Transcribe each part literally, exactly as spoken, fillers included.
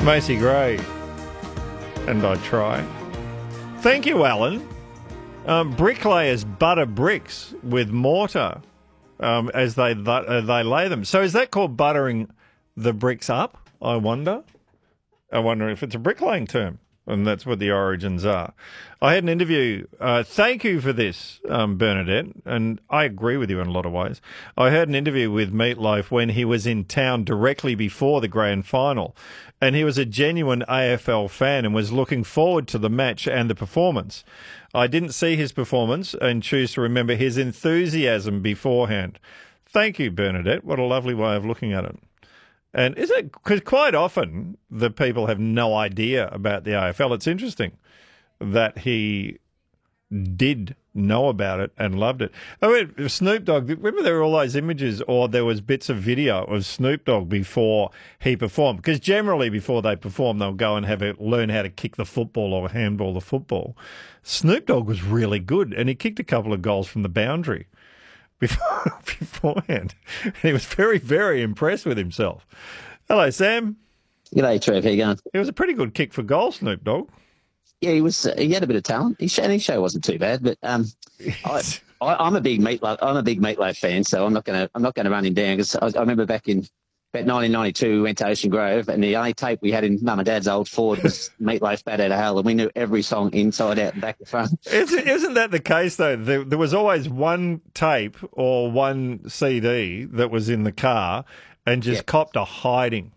Macy Gray. And I try. Thank you, Alan. Um, bricklayers butter bricks with mortar um, as they uh, they lay them. So is that called buttering the bricks up, I wonder? I wonder if it's a bricklaying term, and that's what the origins are. I had an interview. Uh, thank you for this, um, Bernadette, and I agree with you in a lot of ways. I heard an interview with Meat Loaf when he was in town directly before the grand final, and he was a genuine A F L fan and was looking forward to the match and the performance. I didn't see his performance and choose to remember his enthusiasm beforehand. Thank you, Bernadette. What a lovely way of looking at it. And is it, because quite often the people have no idea about the A F L. It's interesting that he did know about it and loved it. I mean, Snoop Dogg, remember there were all those images, or there was bits of video of Snoop Dogg before he performed? Because generally before they perform, they'll go and have a, learn how to kick the football or handball the football. Snoop Dogg was really good, and he kicked a couple of goals from the boundary before, beforehand. And he was very, very impressed with himself. Hello, Sam. G'day, Trev. How you going? It was a pretty good kick for goal, Snoop Dogg. Yeah, he was. Uh, he had a bit of talent. His show, his show wasn't too bad, but um, I, I, I'm a big Meatloaf. I'm a big Meatloaf fan, so I'm not gonna. I'm not gonna run him down because I, I remember back in about nineteen ninety-two, we went to Ocean Grove, and the only tape we had in Mum and Dad's old Ford was Meatloaf Bad Out of Hell, and we knew every song inside out and back to front. Isn't, isn't that the case though? There, there was always one tape or one C D that was in the car, and just yep. copped a hiding.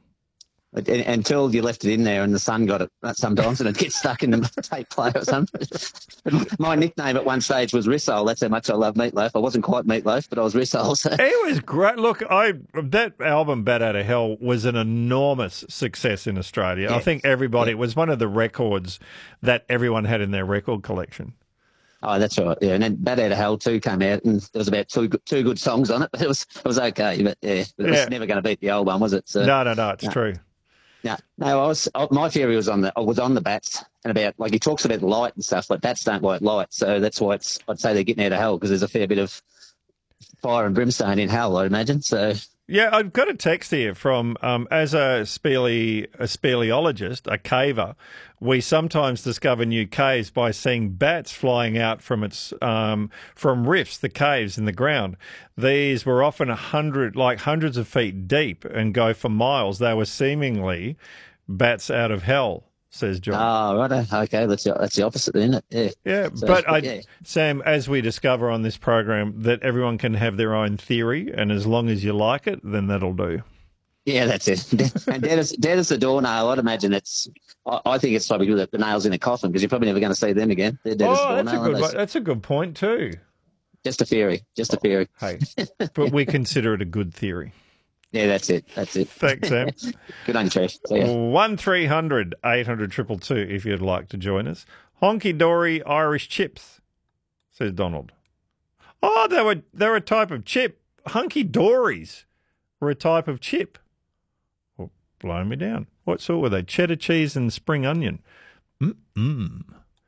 Until you left it in there and the sun got it sometimes and it gets stuck in the tape player or something. My nickname at one stage was Rissole. That's how much I love Meatloaf. I wasn't quite Meatloaf, but I was Rissole. So. It was great. Look, I that album, Bad Out of Hell, was an enormous success in Australia. Yeah. I think everybody, yeah. it was one of the records that everyone had in their record collection. Oh, that's right. Yeah, and then Bad Out of Hell two came out, and there was about two two good songs on it. But it was it was okay, but yeah, but it was yeah. never going to beat the old one, was it? So, no, no, no, it's no. true. No, no, I was my theory was on the I was on the bats and about like he talks about light and stuff, like bats don't like light, so that's why it's I'd say they're getting out of hell because there's a fair bit of fire and brimstone in hell, I'd imagine. So yeah, I've got a text here from um, as a spele a speleologist, a caver. We sometimes discover new caves by seeing bats flying out from its um, from rifts, the caves in the ground. These were often a hundred, like hundreds of feet deep, and go for miles. They were seemingly bats out of hell, says John. Oh, right. Okay, that's the, that's the opposite, isn't it? Yeah. Yeah, so, but I, yeah. Sam, as we discover on this program, that everyone can have their own theory, and as long as you like it, then that'll do. Yeah, that's it. And dead as, dead as the doornail, I'd imagine it's. I, I think it's probably good the nails in the coffin because you're probably never going to see them again. They're dead oh, as the that's a good. That's a good point too. Just a theory. Just a theory. Hey, but we consider it a good theory. Yeah, that's it. That's it. Thanks, Sam. Good on you, Trish. One three hundred eight hundred triple two if you'd like to join us. Honky dory Irish chips, says Donald. Oh, they were they're a type of chip. Hunky dories were a type of chip. Well, blow me down. What sort were they? Cheddar cheese and spring onion. Mm-mm.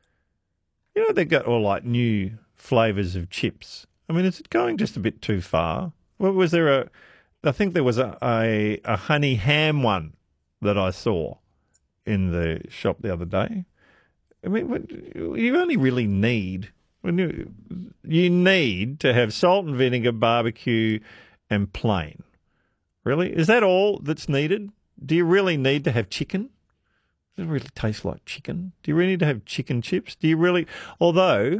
You know, they've got all like new flavours of chips. I mean, is it going just a bit too far? Well, was there a... I think there was a, a, a honey ham one that I saw in the shop the other day. I mean, you only really need... You, you need to have salt and vinegar, barbecue and plain. Really? Is that all that's needed? Do you really need to have chicken? Does it really taste like chicken? Do you really need to have chicken chips? Do you really... Although...